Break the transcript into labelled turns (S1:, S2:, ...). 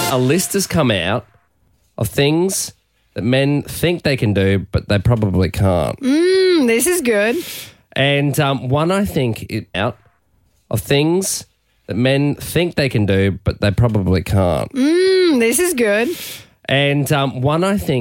S1: A list has come out of things that men think they can do, but they probably can't.
S2: This is good.
S1: And one I think out of things that men think they can do, but they probably can't.
S2: This is good.
S1: And one I think